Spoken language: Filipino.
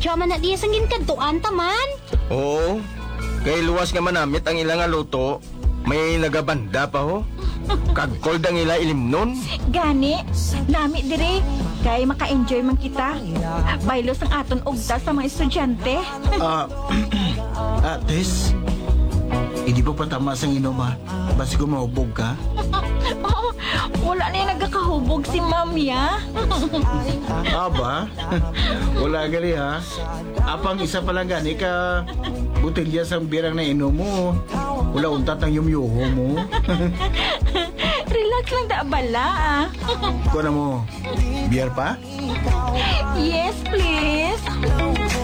sadya man na diya sang ginkaduan taman. Oo. Kay luwas nga manamit ang ilang nga luto. May nagabanda pa ho. Kag-cold ang ila ilim nun. Gani, lami dire. Kay maka-enjoy man kita. Bailos ang aton ugta sa mga estudyante. Tess, hindi pa patama sa inom ha. Basi ko mahubog ka. Oo, wala na yung nagkakahubog si Mami, ha? Aba, wala gali ha. Apang isa pa lang gani ka butilya sa birang na inom mo. Wala untat ang yumyuho mo. Relax lang da bala, ah. Kuha na mo, beer pa? Yes, please.